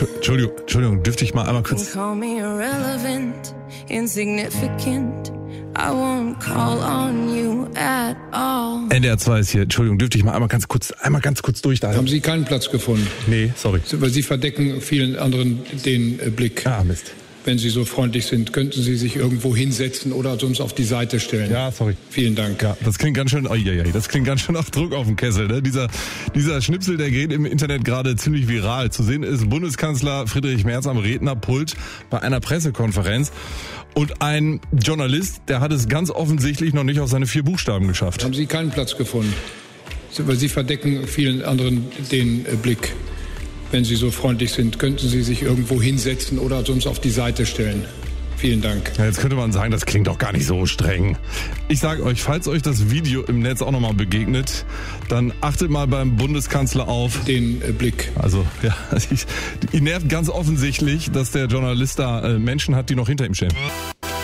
Entschuldigung, dürfte ich mal einmal kurz... Call me irrelevant, insignificant. I won't call on you at all. NDR 2 ist hier. Entschuldigung, dürfte ich mal einmal ganz kurz durch da. Haben Sie keinen Platz gefunden? Nee, sorry. Weil Sie verdecken vielen anderen den Blick. Ah, Mist. Wenn Sie so freundlich sind, könnten Sie sich irgendwo hinsetzen oder sonst auf die Seite stellen. Ja, sorry. Vielen Dank. Ja, das klingt ganz schön, das klingt ganz schön nach Druck auf dem Kessel, ne? Dieser Schnipsel, der geht im Internet gerade ziemlich viral. Zu sehen ist Bundeskanzler Friedrich Merz am Rednerpult bei einer Pressekonferenz. Und ein Journalist, der hat es ganz offensichtlich noch nicht auf seine 4 Buchstaben geschafft. Haben Sie keinen Platz gefunden? Weil Sie verdecken vielen anderen den Blick. Wenn Sie so freundlich sind, könnten Sie sich irgendwo hinsetzen oder sonst auf die Seite stellen. Vielen Dank. Ja, jetzt könnte man sagen, das klingt doch gar nicht so streng. Ich sage euch, falls euch das Video im Netz auch nochmal begegnet, dann achtet mal beim Bundeskanzler auf den Blick. Also, ja, ihn nervt ganz offensichtlich, dass der Journalist da Menschen hat, die noch hinter ihm stehen.